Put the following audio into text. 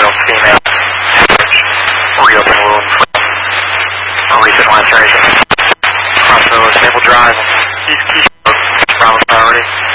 male, female, reopen wound from a recent laceration. Crossroads, Maple Drive, East Keystone, Bravo priority.